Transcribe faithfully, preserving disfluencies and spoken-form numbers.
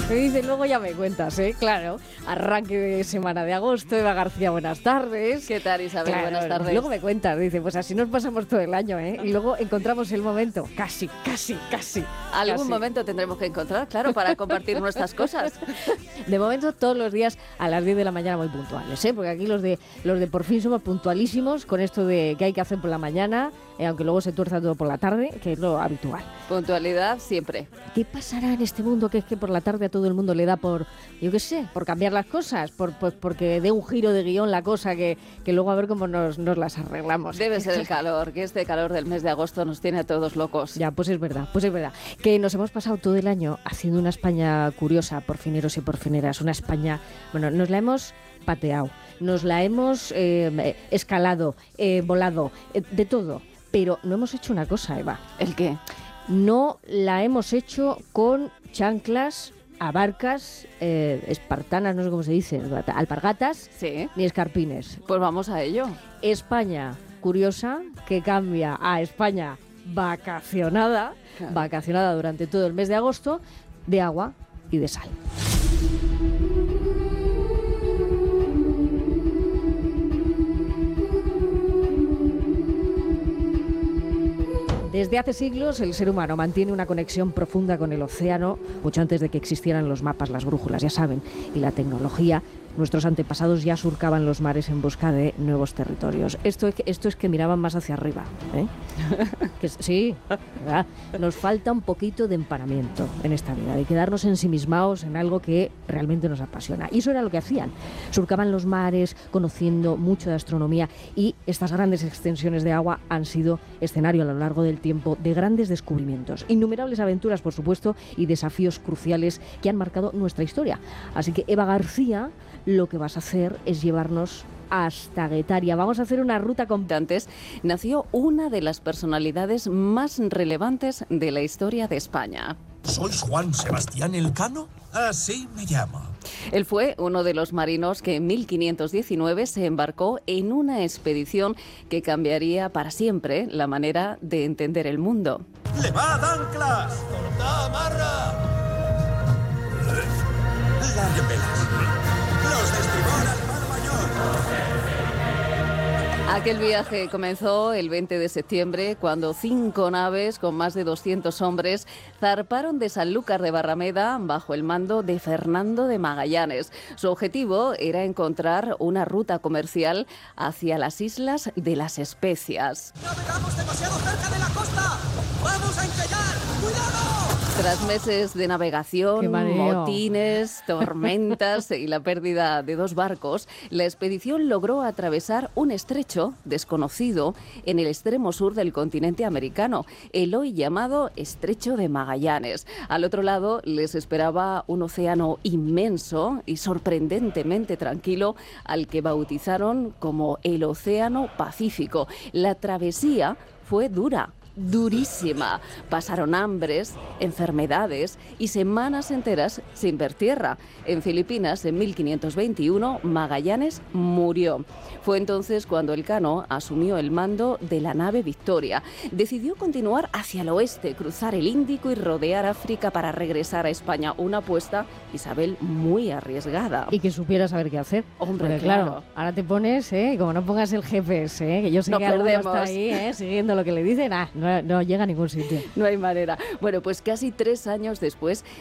Me dice, luego ya me cuentas, ¿eh? Claro, arranque de semana de agosto, Eva García, buenas tardes. ¿Qué tal, Isabel? Claro, buenas tardes. Luego me cuentas, dice, pues así nos pasamos todo el año, ¿eh? Y luego encontramos el momento, casi, casi, casi. Algún casi. momento tendremos que encontrar, claro, para compartir nuestras cosas. De momento, todos los días a las diez de la mañana muy puntuales, ¿eh? Porque aquí los de los de por fin somos puntualísimos con esto de que hay que hacer por la mañana, eh, aunque luego se tuerza todo por la tarde, que es lo habitual. Puntualidad siempre. ¿Qué pasará en este mundo que es que por la tarde a todo el mundo le da por, yo qué sé, por cambiar las cosas, por, por porque dé un giro de guión la cosa que, que luego a ver cómo nos, nos las arreglamos? Debe ser el calor, que este calor del mes de agosto nos tiene a todos locos. Ya, pues es verdad, pues es verdad. Que nos hemos pasado todo el año haciendo una España curiosa, porfineros y porfineras, una España, bueno, nos la hemos pateado, nos la hemos eh, escalado, eh, volado, eh, de todo, pero no hemos hecho una cosa, Eva. ¿El qué? No la hemos hecho con chanclas, abarcas, eh, espartanas, no sé cómo se dice, alpargatas, Sí. ni escarpines. Pues vamos a ello. España curiosa, que cambia a España vacacionada, Claro. vacacionada durante todo el mes de agosto, de agua y de sal. Desde hace siglos el ser humano mantiene una conexión profunda con el océano, mucho antes de que existieran los mapas, las brújulas, ya saben, y la tecnología. Nuestros antepasados ya surcaban los mares en busca de nuevos territorios. Esto es que, esto es que miraban más hacia arriba, ¿eh? Que, sí, ¿verdad? Nos falta un poquito de empanamiento en esta vida, de quedarnos ensimismados en algo que realmente nos apasiona. Y eso era lo que hacían. Surcaban los mares, conociendo mucho de astronomía, y estas grandes extensiones de agua han sido escenario a lo largo del tiempo de grandes descubrimientos, innumerables aventuras, por supuesto, y desafíos cruciales que han marcado nuestra historia. Así que, Eva García, lo que vas a hacer es llevarnos hasta Guetaria. Vamos a hacer una ruta con... Antes nació una de las personalidades más relevantes de la historia de España. ¿Sois Juan Sebastián Elcano? Así me llamo. Él fue uno de los marinos que en mil quinientos diecinueve se embarcó en una expedición que cambiaría para siempre la manera de entender el mundo. ¡Levad anclas! ¡Cortad amarra! ¡Larguen velas! ¡Los de estribor al mar mayor! Aquel viaje comenzó el veinte de septiembre, cuando cinco naves con más de doscientos hombres zarparon de Sanlúcar de Barrameda bajo el mando de Fernando de Magallanes. Su objetivo era encontrar una ruta comercial hacia las islas de las Especias. ¡Navegamos demasiado cerca de la costa! ¡Vamos a encallar! ¡Cuidado! Tras meses de navegación, motines, tormentas y la pérdida de dos barcos, la expedición logró atravesar un estrecho desconocido en el extremo sur del continente americano, el hoy llamado Estrecho de Magallanes. Al otro lado les esperaba un océano inmenso y sorprendentemente tranquilo, al que bautizaron como el Océano Pacífico. La travesía fue dura. Durísima. Pasaron hambres, enfermedades y semanas enteras sin ver tierra. En Filipinas, en mil quinientos veintiuno, Magallanes murió. Fue entonces cuando Elcano asumió el mando de la nave Victoria. Decidió continuar hacia el oeste, cruzar el Índico y rodear África para regresar a España. Una apuesta, Isabel, muy arriesgada. Y que supiera saber qué hacer. Hombre, Porque, claro. claro, ahora te pones, ¿eh? Y como no pongas el G P S, ¿eh? Que yo sé No que alguno perdemos. está ahí, ¿eh? Siguiendo lo que le dicen, ah, no, no llega a ningún sitio. No hay manera. Bueno, pues casi tres años después